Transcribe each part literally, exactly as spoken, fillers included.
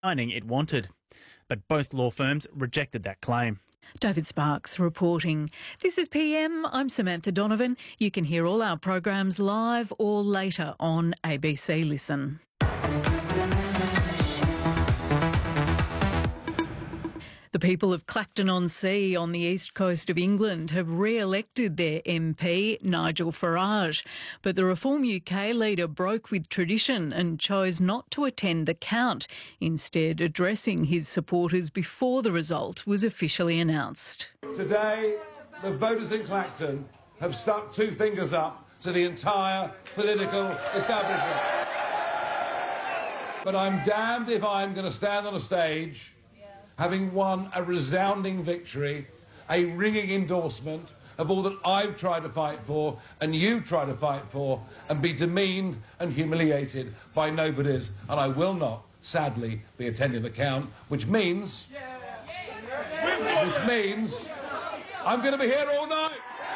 finding it wanted. But both law firms rejected that claim. David Sparks reporting. This is P M. I'm Samantha Donovan. You can hear all our programs live or later on A B C Listen. The people of Clacton-on-Sea on the east coast of England have re-elected their M P, Nigel Farage. But the Reform U K leader broke with tradition and chose not to attend the count, instead addressing his supporters before the result was officially announced. Today, the voters in Clacton have stuck two fingers up to the entire political establishment. But I'm damned if I'm going to stand on a stage having won a resounding victory, a ringing endorsement of all that I've tried to fight for and you try to fight for, and be demeaned and humiliated by nobodies. And I will not, sadly, be attending the count, which means, which means I'm going to be here all night.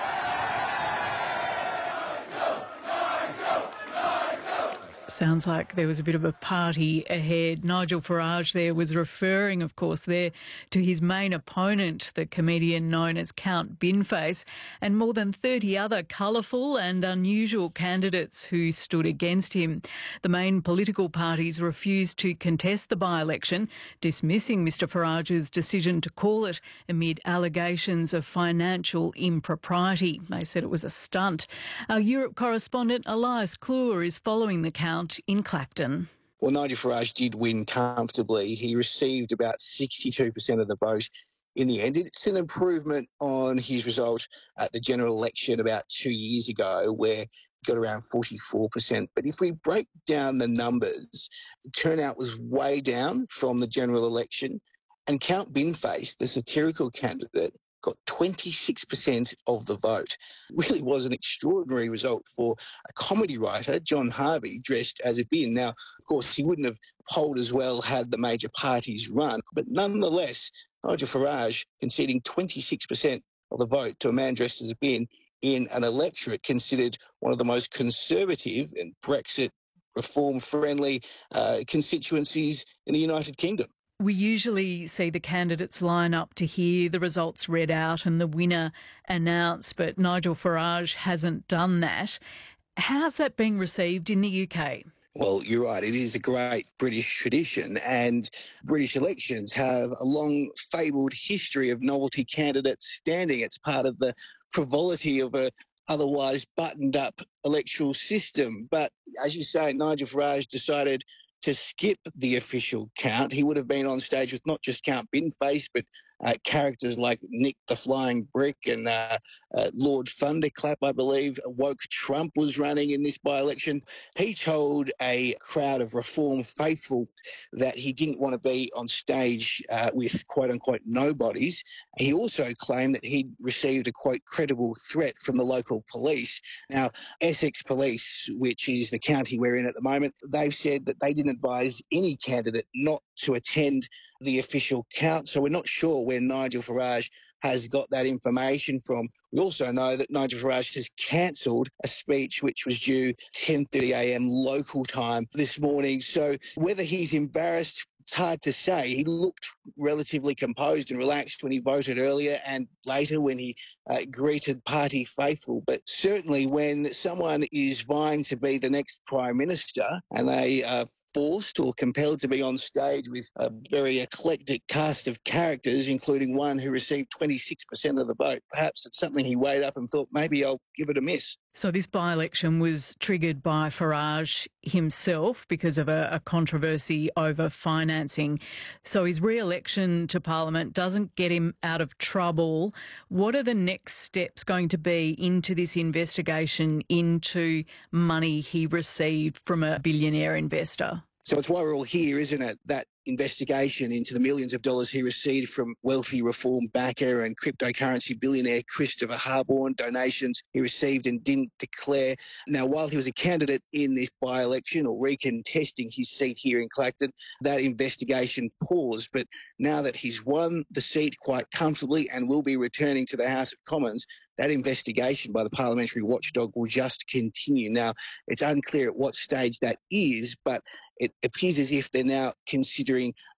Sounds like there was a bit of a party ahead. Nigel Farage there was referring, of course, there to his main opponent, the comedian known as Count Binface, and more than thirty other colourful and unusual candidates who stood against him. The main political parties refused to contest the by-election, dismissing Mr Farage's decision to call it amid allegations of financial impropriety. They said it was a stunt. Our Europe correspondent Elias Kluwer is following the count in Clacton. Well, Nigel Farage did win comfortably. He received about sixty-two percent of the vote in the end. It's an improvement on his result at the general election about two years ago, where he got around forty-four percent. But if we break down the numbers, the turnout was way down from the general election. And Count Binface, the satirical candidate, got twenty-six percent of the vote. It really was an extraordinary result for a comedy writer, John Harvey, dressed as a bin. Now, of course, he wouldn't have polled as well had the major parties run, but nonetheless, Nigel Farage conceding twenty-six percent of the vote to a man dressed as a bin in an electorate considered one of the most conservative and Brexit reform-friendly uh, constituencies in the United Kingdom. We usually see the candidates line up to hear the results read out and the winner announced, but Nigel Farage hasn't done that. How's that being received in the U K? Well, you're right. It is a great British tradition, and British elections have a long fabled history of novelty candidates standing. It's part of the frivolity of a otherwise buttoned-up electoral system. But as you say, Nigel Farage decided to skip the official count. He would have been on stage with not just Count Binface, but uh, characters like Nick the Flying Brick and uh, uh, Lord Thunderclap, I believe. Woke Trump was running in this by-election. He told a crowd of Reform faithful that he didn't want to be on stage uh, with quote-unquote nobodies. He also claimed that he'd received a, quote, credible threat from the local police. Now, Essex Police, which is the county we're in at the moment, they've said that they didn't advise any candidate not to attend the official count. So we're not sure where Nigel Farage has got that information from. We also know that Nigel Farage has cancelled a speech which was due ten thirty a m local time this morning. So whether he's embarrassed, it's hard to say. He looked relatively composed and relaxed when he voted earlier and later when he uh, greeted party faithful. But certainly when someone is vying to be the next Prime Minister and they are forced or compelled to be on stage with a very eclectic cast of characters, including one who received twenty-six percent of the vote, perhaps it's something he weighed up and thought, maybe I'll give it a miss. So this by-election was triggered by Farage himself because of a, a controversy over financing. So his re-election to Parliament doesn't get him out of trouble. What are the next steps going to be into this investigation into money he received from a billionaire investor? So it's why we're all here, isn't it? That investigation into the millions of dollars he received from wealthy reform backer and cryptocurrency billionaire Christopher Harborne, donations he received and didn't declare. Now, while he was a candidate in this by-election or recontesting his seat here in Clacton, that investigation paused. But now that he's won the seat quite comfortably and will be returning to the House of Commons, that investigation by the parliamentary watchdog will just continue. Now, it's unclear at what stage that is, but it appears as if they're now considering